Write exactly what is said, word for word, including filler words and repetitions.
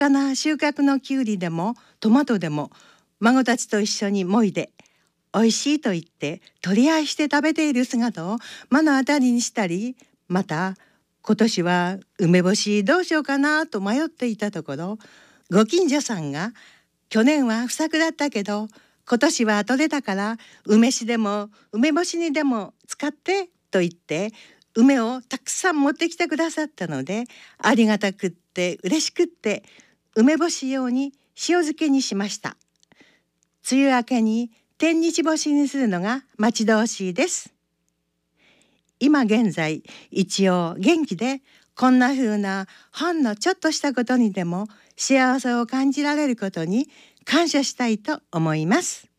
かな収穫のきゅうりでもトマトでも孫たちと一緒にもいでおいしいと言って取り合いして食べている姿を目の当たりにしたり、また今年は梅干しどうしようかなと迷っていたところ、ご近所さんが去年は不作だったけど今年は取れたから梅酒でも梅干しにでも使ってと言って梅をたくさん持ってきてくださったので、ありがたくって嬉しくって梅干し用に塩漬けにしました。梅雨明けに天日干しにするのが待ち遠しいです。今現在一応元気で、こんな風なほんのちょっとしたことにでも幸せを感じられることに感謝したいと思います。